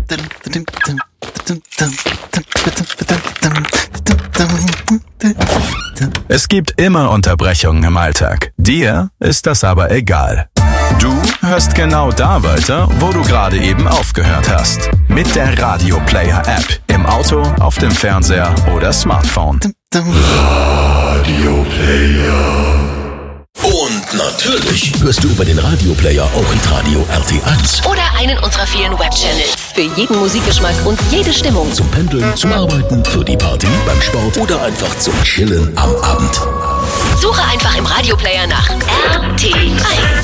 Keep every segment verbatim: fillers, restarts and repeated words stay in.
Es gibt immer Unterbrechungen im Alltag. Dir ist das aber egal. Du hörst genau da weiter, wo du gerade eben aufgehört hast. Mit der Radio Player App. Im Auto, auf dem Fernseher oder Smartphone. Radio Player. Und natürlich hörst du über den Radio Player auch Hitradio R T eins. Oder einen unserer vielen Webchannels. Für jeden Musikgeschmack und jede Stimmung. Zum Pendeln, zum Arbeiten, für die Party, beim Sport oder einfach zum Chillen am Abend. Suche einfach im Radio Player nach R T eins.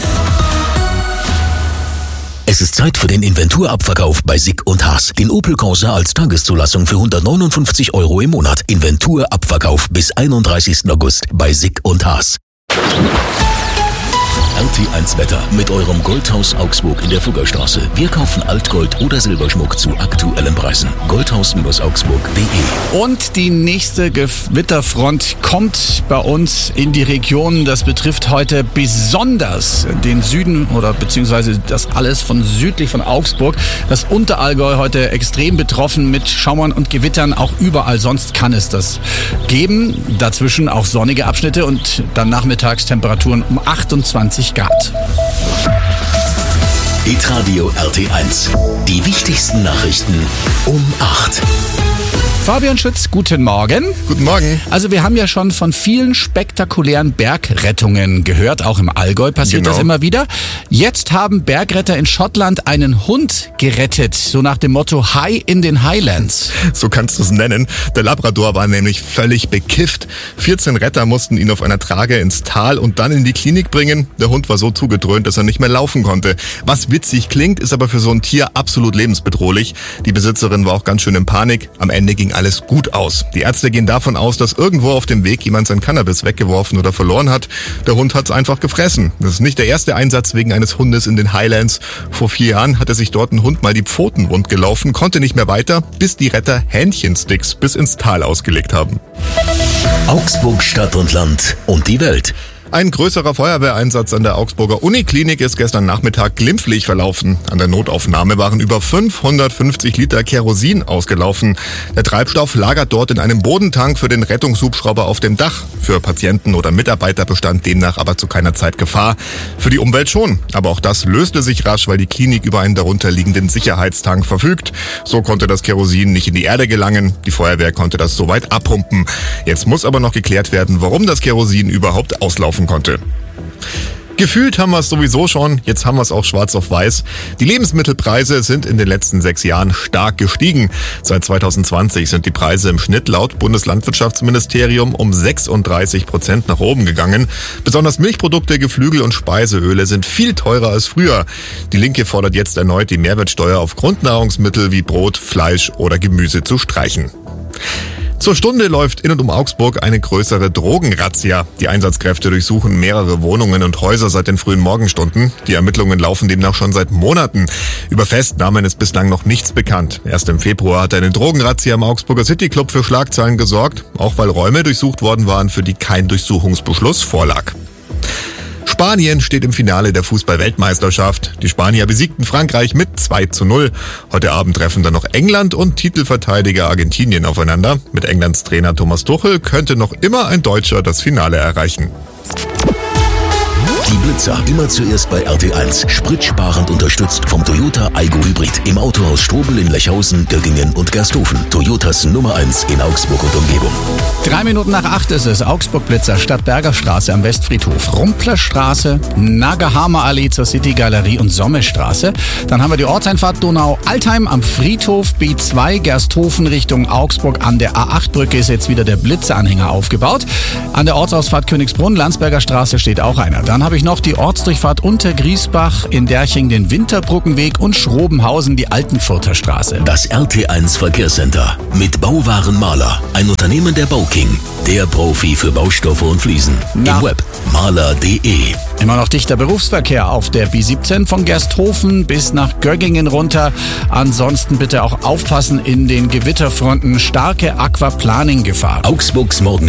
Es ist Zeit für den Inventurabverkauf bei Sick und Haas. Den Opel Corsa als Tageszulassung für hundertneunundfünfzig Euro im Monat. Inventurabverkauf bis einunddreißigsten August bei Sick und Haas. R T eins Wetter mit eurem Goldhaus Augsburg in der Fuggerstraße. Wir kaufen Altgold oder Silberschmuck zu aktuellen Preisen. goldhaus Augsburg punkt de. Und die nächste Gewitterfront kommt bei uns in die Region. Das betrifft heute besonders den Süden oder beziehungsweise das alles von südlich von Augsburg. Das Unterallgäu heute extrem betroffen mit Schauern und Gewittern. Auch überall sonst kann es das geben. Dazwischen auch sonnige Abschnitte und dann Nachmittagstemperaturen um achtundzwanzig Grad. Hitradio R T eins. Die wichtigsten Nachrichten um acht. Fabian Schütz, guten Morgen. Guten Morgen. Also wir haben ja schon von vielen spektakulären Bergrettungen gehört, auch im Allgäu passiert Genau. das immer wieder. Jetzt haben Bergretter in Schottland einen Hund gerettet, so nach dem Motto High in den Highlands. So kannst du es nennen. Der Labrador war nämlich völlig bekifft. vierzehn Retter mussten ihn auf einer Trage ins Tal und dann in die Klinik bringen. Der Hund war so zugedröhnt, dass er nicht mehr laufen konnte. Was witzig klingt, ist aber für so ein Tier absolut lebensbedrohlich. Die Besitzerin war auch ganz schön in Panik. Am Ende ging alles gut aus. Die Ärzte gehen davon aus, dass irgendwo auf dem Weg jemand sein Cannabis weggeworfen oder verloren hat. Der Hund hat es einfach gefressen. Das ist nicht der erste Einsatz wegen eines Hundes in den Highlands. Vor vier Jahren hatte sich dort ein Hund mal die Pfoten wund gelaufen, konnte nicht mehr weiter, bis die Retter Hähnchensticks bis ins Tal ausgelegt haben. Augsburg, Stadt und Land und die Welt. Ein größerer Feuerwehreinsatz an der Augsburger Uniklinik ist gestern Nachmittag glimpflich verlaufen. An der Notaufnahme waren über fünfhundertfünfzig Liter Kerosin ausgelaufen. Der Treibstoff lagert dort in einem Bodentank für den Rettungshubschrauber auf dem Dach. Für Patienten oder Mitarbeiter bestand demnach aber zu keiner Zeit Gefahr. Für die Umwelt schon. Aber auch das löste sich rasch, weil die Klinik über einen darunterliegenden Sicherheitstank verfügt. So konnte das Kerosin nicht in die Erde gelangen. Die Feuerwehr konnte das soweit abpumpen. Jetzt muss aber noch geklärt werden, warum das Kerosin überhaupt auslaufen konnte. Gefühlt haben wir es sowieso schon, jetzt haben wir es auch schwarz auf weiß. Die Lebensmittelpreise sind in den letzten sechs Jahren stark gestiegen. Seit zweitausendzwanzig sind die Preise im Schnitt laut Bundeslandwirtschaftsministerium um sechsunddreißig Prozent nach oben gegangen. Besonders Milchprodukte, Geflügel und Speiseöle sind viel teurer als früher. Die Linke fordert jetzt erneut, die Mehrwertsteuer auf Grundnahrungsmittel wie Brot, Fleisch oder Gemüse zu streichen. Zur Stunde läuft in und um Augsburg eine größere Drogenrazzia. Die Einsatzkräfte durchsuchen mehrere Wohnungen und Häuser seit den frühen Morgenstunden. Die Ermittlungen laufen demnach schon seit Monaten. Über Festnahmen ist bislang noch nichts bekannt. Erst im Februar hat eine Drogenrazzia im Augsburger Cityclub für Schlagzeilen gesorgt, auch weil Räume durchsucht worden waren, für die kein Durchsuchungsbeschluss vorlag. Spanien steht im Finale der Fußball-Weltmeisterschaft. Die Spanier besiegten Frankreich mit zwei zu null. Heute Abend treffen dann noch England und Titelverteidiger Argentinien aufeinander. Mit Englands Trainer Thomas Tuchel könnte noch immer ein Deutscher das Finale erreichen. Die Blitzer immer zuerst bei R T eins. Spritsparend unterstützt vom Toyota Aygo Hybrid. Im Autohaus Strobel in Lechhausen, Göggingen und Gersthofen. Toyotas Nummer eins in Augsburg und Umgebung. Drei Minuten nach acht ist es. Augsburg-Blitzer, Stadtberger Straße am Westfriedhof, Rumplerstraße, Nagahama Allee zur City Galerie und Sommestraße. Dann haben wir die Ortseinfahrt Donau-Altheim am Friedhof, B zwei, Gersthofen Richtung Augsburg. An der A acht Brücke ist jetzt wieder der Blitzeranhänger aufgebaut. An der Ortsausfahrt Königsbrunn, Landsberger Straße steht auch einer. Dann habe ich noch die Ortsdurchfahrt unter Griesbach, in Derching den Winterbrückenweg und Schrobenhausen die Altenfurter Straße. Das R T eins Verkehrscenter mit Bauwaren Maler, ein Unternehmen der Bauking, der Profi für Baustoffe und Fliesen. Na. Im Web maler punkt de. Immer noch dichter Berufsverkehr auf der B siebzehn von Gersthofen bis nach Göggingen runter. Ansonsten bitte auch aufpassen in den Gewitterfronten. Starke Aquaplaning-Gefahr. Augsburgs Morgen